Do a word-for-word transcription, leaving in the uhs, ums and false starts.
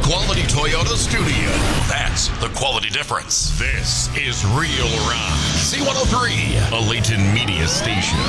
quality Toyota studio. That's the quality difference. This is Real Rock. C one oh three, a Layton Media Station.